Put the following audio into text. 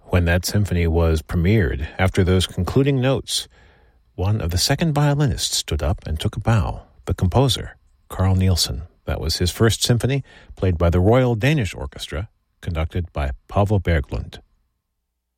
When that symphony was premiered, after those concluding notes, one of the second violinists stood up and took a bow, the composer, Carl Nielsen. That was his first symphony, played by the Royal Danish Orchestra, conducted by Pavel Berglund.